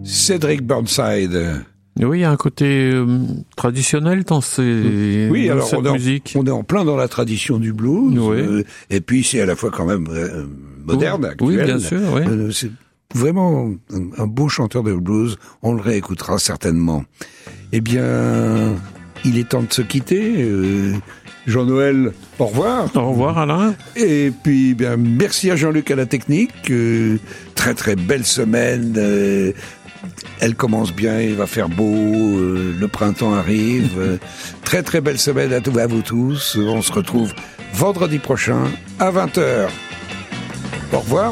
Cédric Burnside. Oui, il y a un côté traditionnel dans cette musique. On est en plein dans la tradition du blues, oui. Et puis c'est à la fois quand même moderne, actuel. Oui, bien sûr. Oui. C'est vraiment un beau chanteur de blues. On le réécoutera certainement. Eh bien, il est temps de se quitter. Jean-Noël, au revoir. Au revoir, Alain. Et puis, bien, merci à Jean-Luc à la technique. Très très belle semaine. Elle commence bien, il va faire beau, le printemps arrive. Très très belle semaine à vous tous. On se retrouve vendredi prochain à 20h. Au revoir.